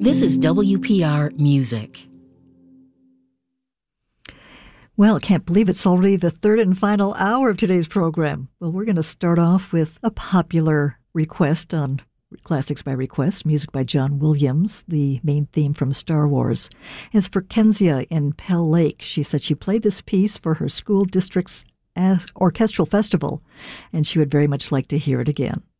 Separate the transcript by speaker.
Speaker 1: This is WPR Music.
Speaker 2: Well, can't believe it's already the third and final hour of today's program. Well, we're going to start off with a popular request on Classics by Request, music by John Williams, the main theme from Star Wars. And it's for Kenzia in Pell Lake. She said she played this piece for her school district's orchestral festival, and she would very much like to hear it again.